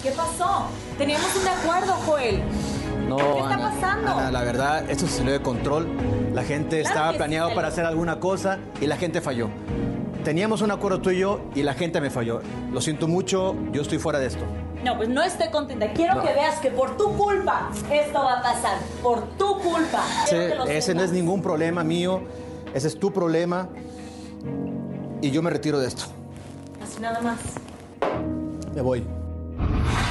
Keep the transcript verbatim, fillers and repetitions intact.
¿Qué pasó? Teníamos un acuerdo, Joel. No, ¿Qué está Ana, pasando? Ana, la verdad, esto se salió de control. La gente Claro estaba que planeado sí, para Celo. hacer alguna cosa y la gente falló. Teníamos un acuerdo tú y yo y la gente me falló. Lo siento mucho, yo estoy fuera de esto. No, pues no estoy contenta. Quiero No. que veas que por tu culpa esto va a pasar. Por tu culpa. Quiero Ese, que lo ese no sepas. es ningún problema mío, ese es tu problema y yo me retiro de esto. Así nada más. Me voy.